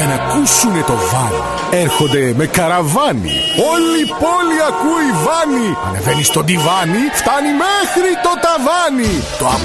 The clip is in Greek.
να ακούσουνε το Βάνη. Έρχονται με καραβάνι. Όλη η πόλη ακούει Βάνη. Ανεβαίνει στο ντιβάνι, φτάνει μέχρι το ταβάνι. Το